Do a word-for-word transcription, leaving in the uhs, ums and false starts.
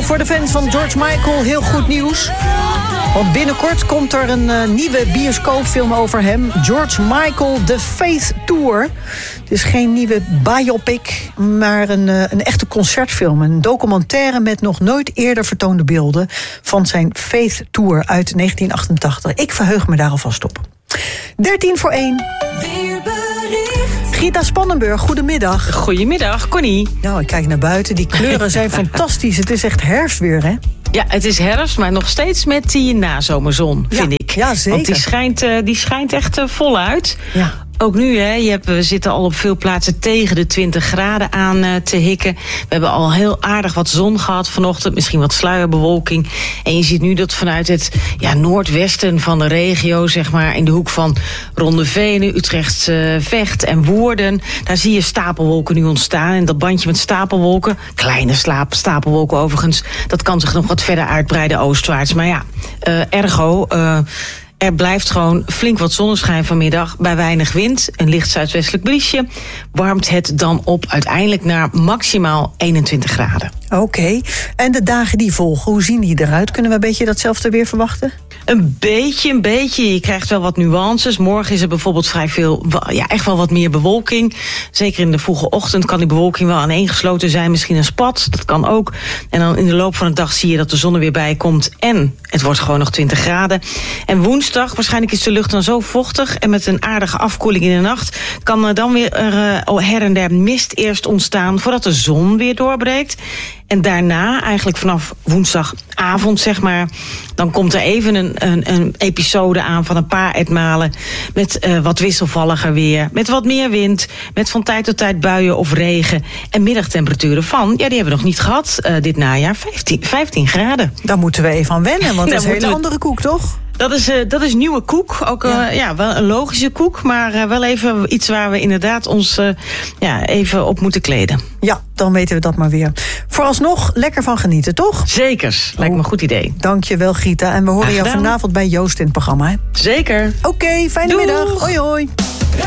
voor de fans van George Michael heel goed nieuws. Want binnenkort komt er een uh, nieuwe bioscoopfilm over hem. George Michael, The Faith Tour. Het is geen nieuwe biopic, maar een, uh, een echte concertfilm. Een documentaire met nog nooit eerder vertoonde beelden van zijn Faith Tour uit negentien achtentachtig. Ik verheug me daar alvast op. dertien voor één. Gita Spannenburg, goedemiddag. Goedemiddag, Connie. Nou, ik kijk naar buiten. Die kleuren zijn fantastisch. Het is echt herfstweer, hè? Ja, het is herfst, maar nog steeds met die nazomerzon, vind ja, ik. Ja, zeker. Want die schijnt, uh, die schijnt echt uh, voluit. Ja. Ook nu, hè, je hebt, we zitten al op veel plaatsen tegen de twintig graden aan uh, te hikken. We hebben al heel aardig wat zon gehad vanochtend, misschien wat sluierbewolking. En je ziet nu dat vanuit het ja, noordwesten van de regio, zeg maar, in de hoek van Rondevenen, Utrecht, uh, Vecht en Woerden, daar zie je stapelwolken nu ontstaan. En dat bandje met stapelwolken, kleine slaap, stapelwolken overigens, dat kan zich nog wat verder uitbreiden oostwaarts. Maar ja, uh, ergo... Uh, Er blijft gewoon flink wat zonneschijn vanmiddag bij weinig wind. Een licht zuidwestelijk briesje warmt het dan op uiteindelijk naar maximaal eenentwintig graden. Oké, okay. En de dagen die volgen, hoe zien die eruit? Kunnen we een beetje datzelfde weer verwachten? Een beetje, een beetje. Je krijgt wel wat nuances. Morgen is er bijvoorbeeld vrij veel, ja, echt wel wat meer bewolking. Zeker in de vroege ochtend kan die bewolking wel aaneengesloten zijn. Misschien een spat, dat kan ook. En dan in de loop van de dag zie je dat de zon er weer bij komt. En het wordt gewoon nog twintig graden. En woensdag, waarschijnlijk is de lucht dan zo vochtig en met een aardige afkoeling in de nacht, kan er dan weer uh, her en der mist eerst ontstaan voordat de zon weer doorbreekt. En daarna, eigenlijk vanaf woensdagavond, zeg maar, dan komt er even een, een, een episode aan van een paar etmalen met uh, wat wisselvalliger weer, met wat meer wind, met van tijd tot tijd buien of regen en middagtemperaturen van, ja, die hebben we nog niet gehad uh, dit najaar, vijftien, vijftien graden. Daar moeten we even aan wennen, want dat is een hele we... andere koek, toch? Dat is, uh, dat is nieuwe koek. Ook uh, ja. ja, wel een logische koek, maar uh, wel even iets waar we inderdaad ons uh, ja, even op moeten kleden. Ja, dan weten we dat maar weer. Vooralsnog lekker van genieten, toch? Zekers, lijkt me een goed idee. Dank je wel, Gita. En we horen jou vanavond bij Joost in het programma. Hè? Zeker. Oké, okay, fijne Doeg. middag. Hoi, hoi.